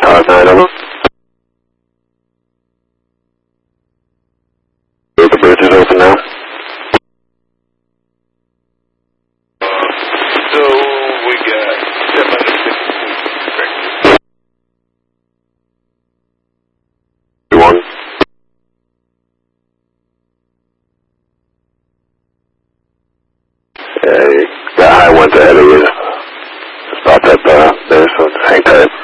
9 over. The bridge is open now. So we got 760. 1. Yeah, that high one's ahead of you. Stop that there, so hang tight.